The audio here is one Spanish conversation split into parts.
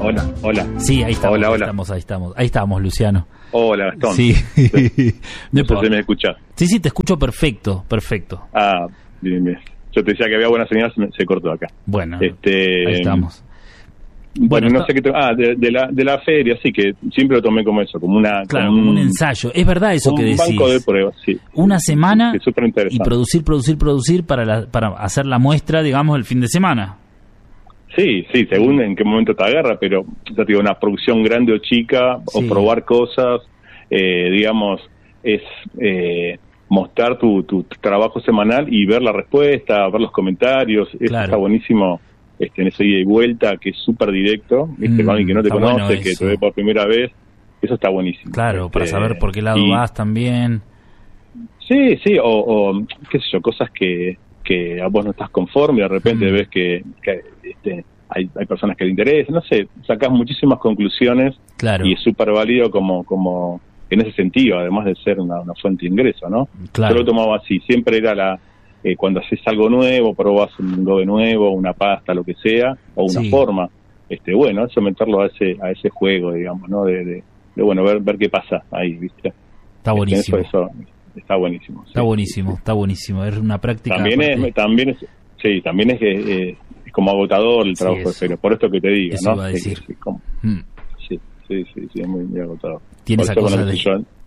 Hola. Sí, ahí estamos. Hola. Ahí estamos, Luciano. Hola, Gastón. Sí. No sé si me escuchás. Sí, te escucho perfecto. Ah, bien. Yo te decía que había buena señal, se cortó acá. Bueno, ahí estamos. Bueno, no sé qué... de la feria, sí, que siempre lo tomé como eso, como como un ensayo. Es verdad eso que decís. Un banco de pruebas, sí. Una semana sí, súper interesante. Y producir para hacer la muestra, digamos, el fin de semana. Sí, según en qué momento te agarra, pero ya te digo, una producción grande o chica, o probar cosas, digamos, es mostrar tu trabajo semanal y ver la respuesta, ver los comentarios. Eso está buenísimo, en ese ida y vuelta, que es súper directo, con alguien que no te conoce, que te ve por primera vez. Eso está buenísimo. Claro, para saber por qué lado vas también. Sí, o qué sé yo, cosas que a vos no estás conforme, de repente ves que hay personas que te interesan, no sé, sacás muchísimas conclusiones. Claro. Y es súper válido como en ese sentido, además de ser una fuente de ingreso, ¿no? Claro. Yo lo tomaba así, siempre era cuando haces algo nuevo, probás un logo nuevo, una pasta, lo que sea, o una forma, bueno, eso meterlo a ese juego, digamos, ¿no? De ver qué pasa ahí, ¿viste? Está buenísimo. Eso está buenísimo. Está buenísimo. Es una práctica. También es como agotador el trabajo de feria, por esto que te digo, eso ¿no? Iba a decir. Sí, es muy agotador. Tiene esa cosa de...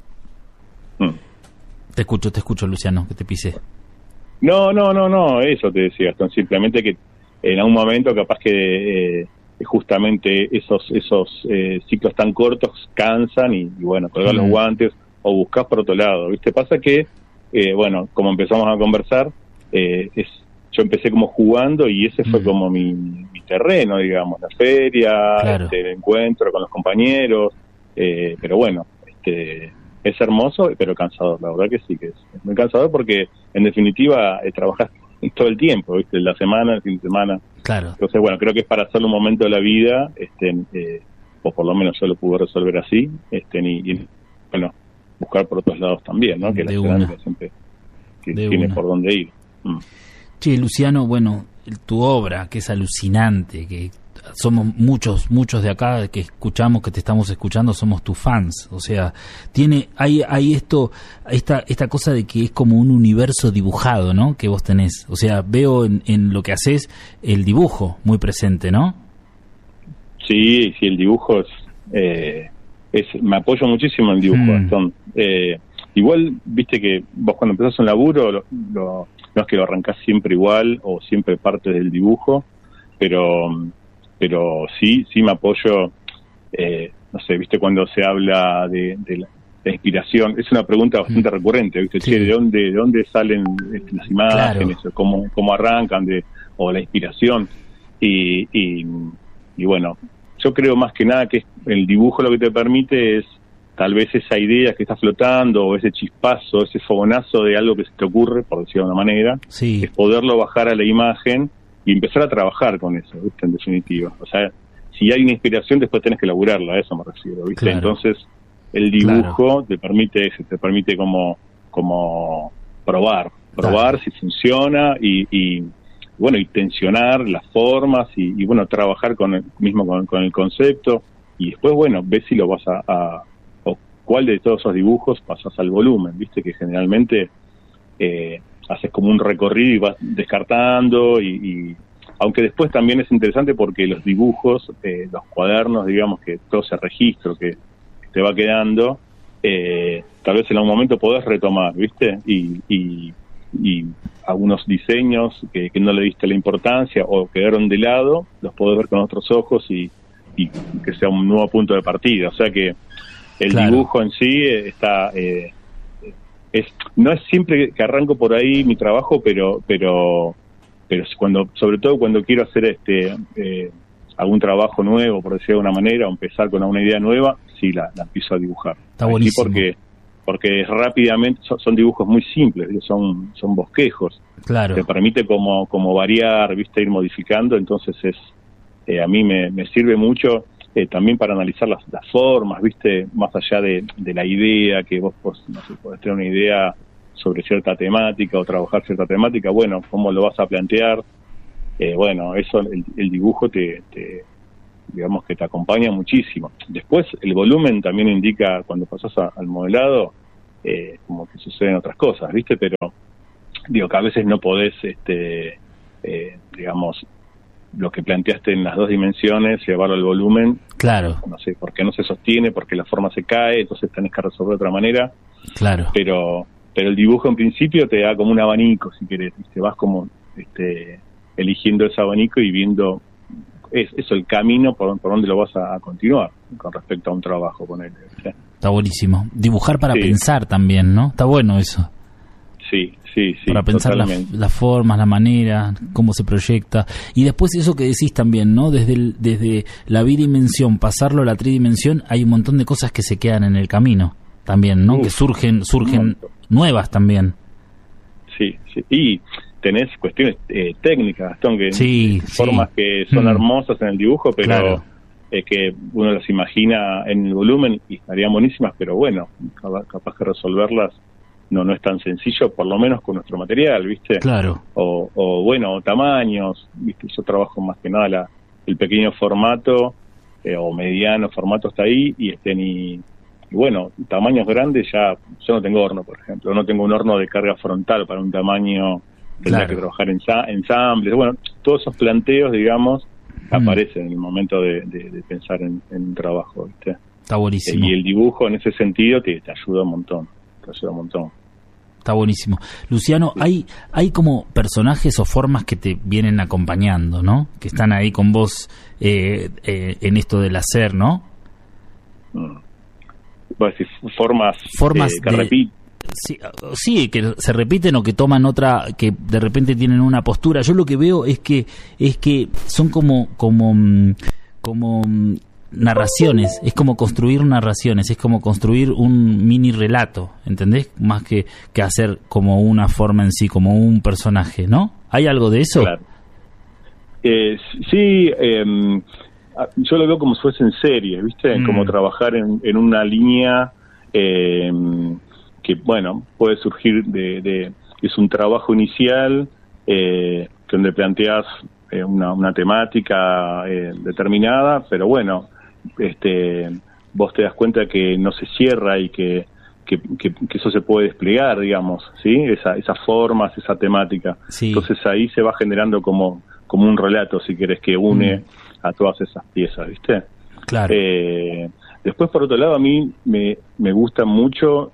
Te escucho, Luciano, que te pisé. No, eso te decía, Gastón, simplemente que en algún momento capaz que justamente esos ciclos tan cortos cansan y bueno, colgar los guantes o buscás por otro lado, ¿viste? Pasa que, como empezamos a conversar, yo empecé como jugando y ese fue como mi terreno, digamos, la feria, el encuentro con los compañeros, pero bueno, es hermoso, pero cansador, la verdad que sí, que es muy cansador porque en definitiva trabajás todo el tiempo, ¿viste? La semana, el fin de semana. Claro. Entonces, bueno, creo que es para hacerlo un momento de la vida, o por lo menos yo lo pude resolver así, y bueno, buscar por otros lados también, ¿no? Que la esperanza siempre tiene por dónde ir. Che, Luciano, bueno, tu obra, que es alucinante, que somos muchos de acá que escuchamos, que te estamos escuchando, somos tus fans, o sea, hay esta cosa de que es como un universo dibujado, ¿no? Que vos tenés, o sea, veo en lo que haces el dibujo muy presente, ¿no? Sí, el dibujo me apoyo muchísimo en el dibujo, Gastón. Igual, viste que vos cuando empezás un laburo, no es que lo arrancás siempre igual o siempre parte del dibujo, pero sí me apoyo, no sé, viste, cuando se habla de la inspiración, es una pregunta bastante recurrente, viste, che, ¿de dónde salen las imágenes? Claro. ¿Cómo arrancan? O la inspiración, y bueno, yo creo más que nada que el dibujo lo que te permite es tal vez esa idea que está flotando, o ese chispazo, ese fogonazo de algo que se te ocurre, por decirlo de una manera, es poderlo bajar a la imagen y empezar a trabajar con eso, ¿viste? En definitiva. O sea, si hay una inspiración, después tenés que laburarla, a eso me refiero, ¿viste? Claro. Entonces, el dibujo te permite como probar si funciona y bueno, y tensionar las formas y bueno, trabajar con el concepto, y después, bueno, ves si lo vas o cuál de todos esos dibujos pasas al volumen, ¿viste? Que generalmente haces como un recorrido y vas descartando y aunque después también es interesante porque los dibujos, los cuadernos, digamos, que todo ese registro que te va quedando, tal vez en algún momento podés retomar, ¿viste? Y algunos diseños que no le diste la importancia o quedaron de lado, los podés ver con otros ojos y que sea un nuevo punto de partida. O sea que el dibujo en sí está... no es siempre que arranco por ahí mi trabajo, pero sobre todo cuando quiero hacer algún trabajo nuevo, por decirlo de alguna manera, o empezar con una idea nueva, sí la empiezo a dibujar. Está buenísimo. Porque rápidamente son dibujos muy simples, son bosquejos. Claro. Te permite como variar, viste, ir modificando, entonces a mí me sirve mucho también para analizar las formas, viste, más allá de la idea, que vos no sé, podés tener una idea sobre cierta temática o trabajar cierta temática, bueno, cómo lo vas a plantear, bueno, eso el dibujo digamos que te acompaña muchísimo. Después el volumen también indica, cuando pasas al modelado, como que suceden otras cosas, ¿viste? Pero digo que a veces no podés, digamos, lo que planteaste en las 2 dimensiones, llevarlo al volumen. Claro. No sé, porque no se sostiene, porque la forma se cae, entonces tenés que resolver de otra manera. Claro. Pero el dibujo en principio te da como un abanico, si querés, te vas como eligiendo ese abanico y viendo eso, el camino por donde lo vas a continuar con respecto a un trabajo con él. ¿Sí? Está buenísimo. Dibujar para pensar también, ¿no? Está bueno eso. Sí. Para pensar las formas, la manera, cómo se proyecta. Y después eso que decís también, ¿no? Desde la bidimensión, pasarlo a la tridimensión, hay un montón de cosas que se quedan en el camino también, ¿no? Que surgen nuevas también. Sí. Y tenés cuestiones técnicas, Gastón, que formas que son hermosas en el dibujo, pero que uno las imagina en el volumen y estarían buenísimas, pero bueno, capaz que resolverlas no es tan sencillo, por lo menos con nuestro material, ¿viste? Claro. O bueno, tamaños, ¿viste? Yo trabajo más que nada el pequeño formato o mediano formato está ahí, y bueno, tamaños grandes yo no tengo horno, por ejemplo, no tengo un horno de carga frontal para un tamaño, tendría que trabajar en ensambles, bueno, todos esos planteos, digamos, aparecen en el momento de pensar en un trabajo, ¿viste? Está buenísimo. Y el dibujo en ese sentido te ayuda un montón. Está buenísimo. Luciano, hay como personajes o formas que te vienen acompañando, ¿no? Que están ahí con vos en esto del hacer, ¿no? Pues formas que repiten. Sí, que se repiten o que toman otra, que de repente tienen una postura. Yo lo que veo es que son como narraciones, es como construir narraciones, es como construir un mini relato, ¿entendés? Más que hacer como una forma en sí, como un personaje, ¿no? ¿Hay algo de eso? Claro. Sí, yo lo veo como si fuesen series, ¿viste? Como trabajar en una línea que, bueno, puede surgir es un trabajo inicial donde planteas una temática determinada, pero bueno, vos te das cuenta que no se cierra y que eso se puede desplegar, digamos, ¿sí? Esas formas, esa temática. Sí. Entonces ahí se va generando como un relato, si querés, que une a todas esas piezas, ¿viste? Claro. Después, por otro lado, a mí me gusta mucho,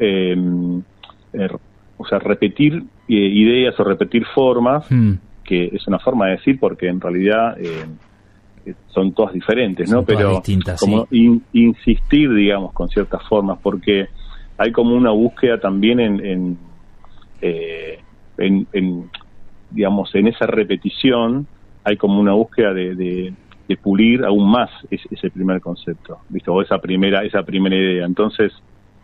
repetir ideas o repetir formas, que es una forma de decir, porque en realidad son todas diferentes, ¿no? Pero distintas, como insistir, digamos, con ciertas formas, porque hay como una búsqueda también en digamos, en esa repetición hay como una búsqueda de pulir aún más ese primer concepto, ¿viste? O esa primera idea. Entonces,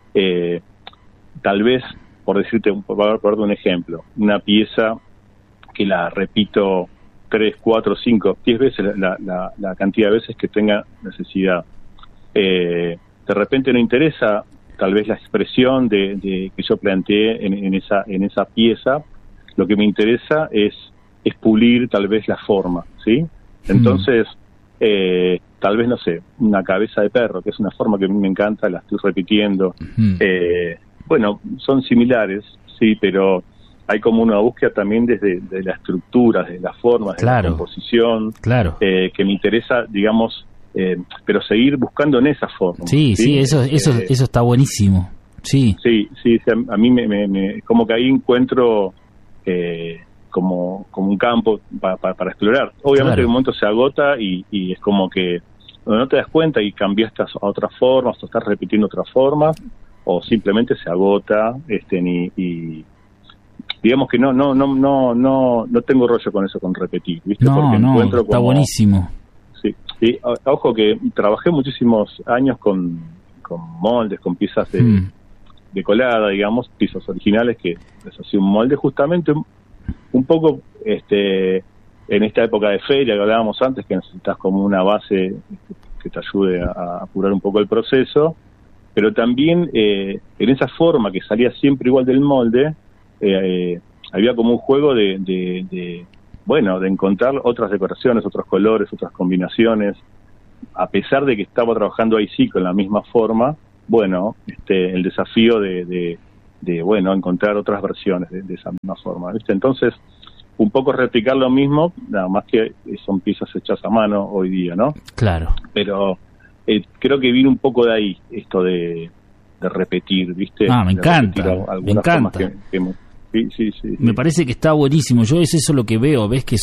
tal vez, por darte un ejemplo, una pieza que la repito 3, 4, 5, 10 veces la cantidad de veces que tenga necesidad. De repente no interesa tal vez la expresión que yo planteé en esa pieza, lo que me interesa es pulir tal vez la forma, ¿sí? Entonces, tal vez, no sé, una cabeza de perro, que es una forma que a mí me encanta, la estoy repitiendo. Bueno, son similares, sí, pero hay como una búsqueda también desde la estructura, desde las formas, de la composición, que me interesa, digamos, pero seguir buscando en esa forma. Sí, eso está buenísimo. Sí, a mí me como que ahí encuentro como un campo para explorar. Obviamente en un momento se agota y es como que no te das cuenta y cambiaste a otras formas o estás repitiendo otras formas, o simplemente se agota y digamos que no tengo rollo con eso, con repetir, ¿viste? Porque encuentro está buenísimo. Sí, ojo que trabajé muchísimos años con moldes, con piezas de colada, digamos, piezas originales que les hacía un molde justamente un poco en esta época de feria que hablábamos antes, que necesitas como una base que te ayude a apurar un poco el proceso, pero también en esa forma que salía siempre igual del molde, había como un juego de encontrar otras decoraciones, otros colores, otras combinaciones, a pesar de que estaba trabajando ahí sí con la misma forma, bueno, el desafío de bueno, encontrar otras versiones de esa misma forma, ¿viste? Entonces, un poco replicar lo mismo, nada más que son piezas hechas a mano hoy día, ¿no? Claro. Pero creo que viene un poco de ahí, esto de repetir, ¿viste? Me encanta, me encanta. Sí. Me parece que está buenísimo. Yo es eso lo que veo, ves que